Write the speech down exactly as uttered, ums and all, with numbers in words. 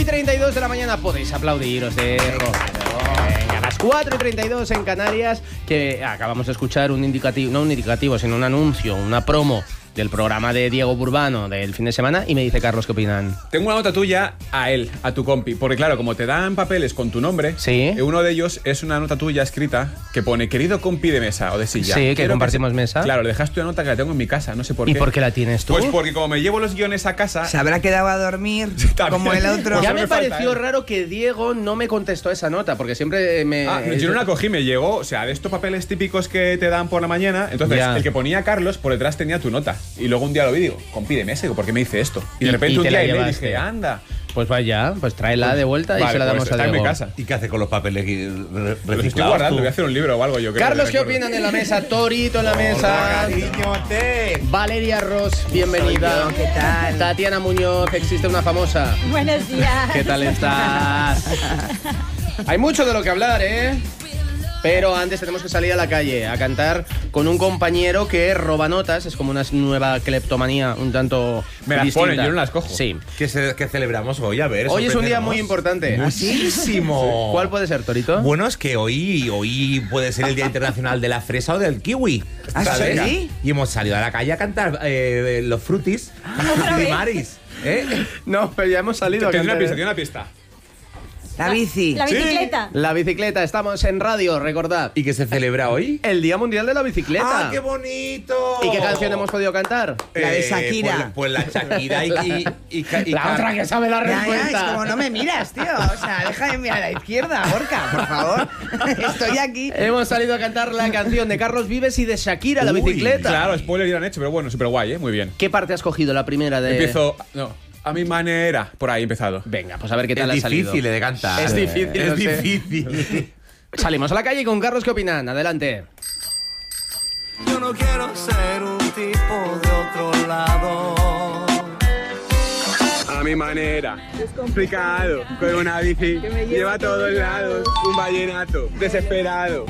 y treinta y dos de la mañana podéis aplaudir, os dejo. Venga, a las cuatro y treinta y dos en Canarias, que acabamos de escuchar un indicativo, no un indicativo, sino un anuncio, una promo del programa de Diego Burbano del fin de semana, y me dice Carlos, ¿qué opinan? Tengo una nota tuya a él, a tu compi, porque claro, como te dan papeles con tu nombre, sí, uno de ellos es una nota tuya escrita que pone querido compi de mesa o de silla. Sí, que Quiero compartimos que se... mesa. Claro, le dejaste una nota que la tengo en mi casa, no sé por qué. ¿Y por qué la tienes tú? Pues porque como me llevo los guiones a casa... Se habrá quedado a dormir como el otro. Ya me, me pareció falta, ¿eh? raro que Diego no me contestó esa nota, porque siempre me... Ah, yo no la cogí, me llegó, o sea, de estos papeles típicos que te dan por la mañana, entonces ya. El que ponía Carlos por detrás tenía tu nota. Y luego un día lo vi y digo, compi de mesa, digo, ¿por qué me dice esto? Y de repente y un te la día le llevaste. dije, anda. Pues vaya, pues tráela de vuelta y Vale, se la damos pues a está en Diego. mi casa. ¿Y qué hace con los papeles re- reciclados? Los estoy guardando, tú? voy a hacer un libro o algo, yo creo. Carlos, que ¿qué recuerdo. opinan en la mesa? Torito en la mesa. Cariñote. Valeria Ross, bienvenida. Soy yo, ¿qué tal? Tatiana Muñoz, existe una famosa. Buenos días. ¿Qué tal estás? Hay mucho de lo que hablar, ¿eh? Pero antes tenemos que salir a la calle a cantar con un compañero que roba notas. Es como una nueva cleptomanía un tanto Me las distinta. ponen, yo no las cojo. Sí. ¿Qué, ce- qué celebramos hoy? A ver, Hoy es un día sorpréndenos. muy importante. Muchísimo. ¿Cuál puede ser, Torito? Bueno, es que hoy, hoy puede ser el Día Internacional de la Fresa o del Kiwi. ¿Ah, ¿sabes? sí? Y hemos salido a la calle a cantar eh, los frutis. Primaris. ¿Eh? No, pero ya hemos salido a Tiene una cantar. pista, tiene una pista. La bici. La bicicleta. La bicicleta, estamos en radio, recordad. ¿Y qué se celebra hoy? El Día Mundial de la Bicicleta. ¡Ah, qué bonito! ¿Y qué canción hemos podido cantar? La de Shakira. Pues, pues la Shakira y, y, y, y- La y- otra que sabe la Ya, ya, respuesta. es como no me miras, tío. O sea, deja de mirar a la izquierda, Gorka, por favor. Estoy aquí. Hemos salido a cantar la canción de Carlos Vives y de Shakira, la Uy, bicicleta. Claro, spoiler ya han hecho, pero bueno, súper guay, ¿eh? Muy bien. ¿Qué parte has cogido? La primera de... Empiezo... No, a mi manera. Por ahí he empezado. Venga, pues a ver qué tal Es ha salido. difícil de cantar. Es difícil, Es lo sé. difícil. Salimos a la calle con Carlos, ¿qué opinan? Adelante. Yo no quiero ser un tipo de otro lado. A mi manera. Complicado. Con una bici. Lleva a todos lados. Un vallenato. Desesperado.